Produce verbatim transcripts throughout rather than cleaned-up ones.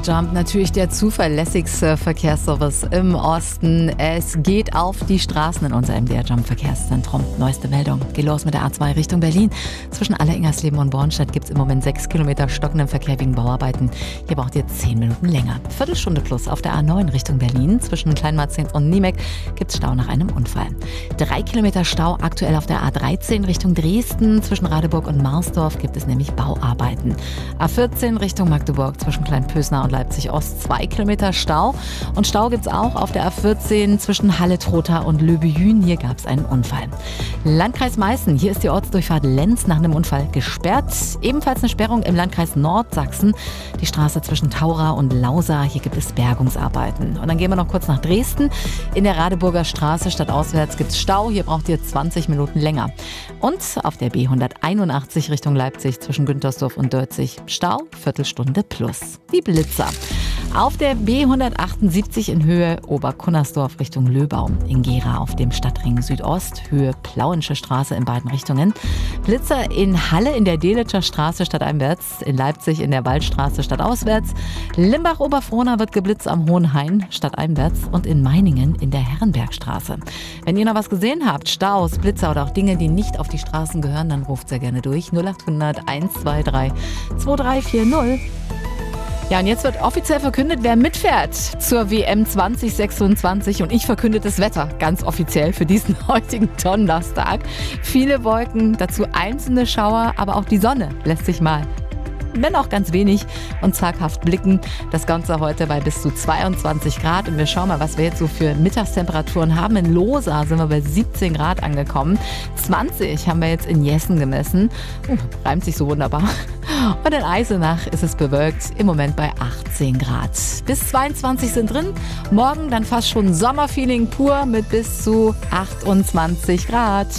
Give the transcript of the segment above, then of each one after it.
Jump natürlich der zuverlässigste Verkehrsservice im Osten. Es geht auf die Straßen in unser M D R Jump Verkehrszentrum. Neueste Meldung. Geht los mit der A zwei Richtung Berlin. Zwischen Alleringersleben und Bornstedt gibt es im Moment sechs Kilometer stockenden Verkehr wegen Bauarbeiten. Hier braucht ihr zehn Minuten länger. Viertelstunde plus auf der A neun Richtung Berlin. Zwischen Kleinmarzens und Niemek gibt es Stau nach einem Unfall. Drei Kilometer Stau aktuell auf der A dreizehn Richtung Dresden. Zwischen Radeburg und Marsdorf gibt es nämlich Bauarbeiten. A vierzehn Richtung Magdeburg zwischen Kleinpösner und Leipzig-Ost zwei Kilometer Stau. Und Stau gibt es auch auf der A vierzehn zwischen Halle-Trotha und Löbejün. Hier gab es einen Unfall. Landkreis Meißen, hier ist die Ortsdurchfahrt Lenz nach einem Unfall gesperrt. Ebenfalls eine Sperrung im Landkreis Nordsachsen. Die Straße zwischen Taura und Lausa, hier gibt es Bergungsarbeiten. Und dann gehen wir noch kurz nach Dresden. In der Radeburger Straße stadtauswärts gibt es Stau. Hier braucht ihr zwanzig Minuten länger. Und auf der B hunderteinundachtzig Richtung Leipzig zwischen Güntersdorf und Dörzig Stau, Viertelstunde plus. Die Blitzer. Auf der B hundertachtundsiebzig in Höhe Oberkunnersdorf Richtung Löbau. In Gera auf dem Stadtring Südost, Höhe Plauensche Straße in beiden Richtungen. Blitzer in Halle in der Delitscher Straße stadteinwärts, in Leipzig in der Waldstraße stadtauswärts. Limbach-Oberfrohna wird geblitzt am Hohenhain stadteinwärts und in Meiningen in der Herrenbergstraße. Wenn ihr noch was gesehen habt, Staus, Blitzer oder auch Dinge, die nicht auf die Straßen gehören, dann ruft sehr gerne durch. null acht hundert eins zwei drei zwei drei vier null. Ja, und jetzt wird offiziell verkündet, wer mitfährt zur W M zwanzig sechsundzwanzig. Und ich verkünde das Wetter ganz offiziell für diesen heutigen Donnerstag. Viele Wolken, dazu einzelne Schauer, aber auch die Sonne lässt sich mal, wenn auch ganz wenig, und zaghaft blicken. Das Ganze heute bei bis zu zweiundzwanzig Grad. Und wir schauen mal, was wir jetzt so für Mittagstemperaturen haben. In Losa sind wir bei siebzehn Grad angekommen. zwanzig haben wir jetzt in Jessen gemessen. Uh, reimt sich so wunderbar. Und in Eisenach ist es bewölkt, im Moment bei achtzehn Grad. Bis zweiundzwanzig sind drin. Morgen dann fast schon Sommerfeeling pur mit bis zu achtundzwanzig Grad.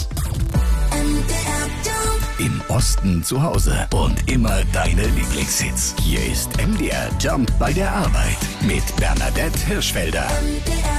Im Osten zu Hause und immer deine Lieblingshits. Hier ist M D R Jump bei der Arbeit mit Bernadette Hirschfelder.